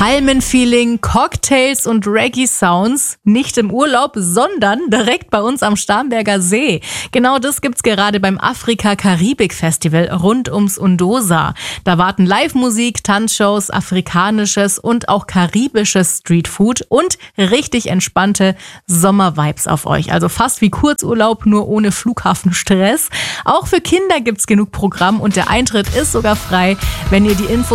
Palmenfeeling, Cocktails und Reggae-Sounds nicht im Urlaub, sondern direkt bei uns am Starnberger See. Genau das gibt's gerade beim Afrika-Karibik-Festival rund ums Undosa. Da warten Live-Musik, Tanzshows, afrikanisches und auch karibisches Streetfood und richtig entspannte Sommervibes auf euch. Also fast wie Kurzurlaub, nur ohne Flughafenstress. Auch für Kinder gibt's genug Programm und der Eintritt ist sogar frei. Wenn ihr die Infos